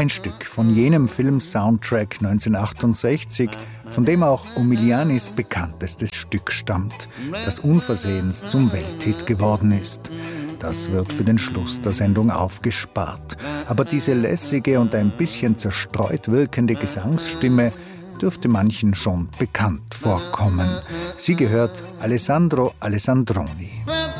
Ein Stück von jenem Film-Soundtrack 1968, von dem auch Umilianis bekanntestes Stück stammt, das unversehens zum Welthit geworden ist. Das wird für den Schluss der Sendung aufgespart. Aber diese lässige und ein bisschen zerstreut wirkende Gesangsstimme dürfte manchen schon bekannt vorkommen. Sie gehört Alessandro Alessandroni.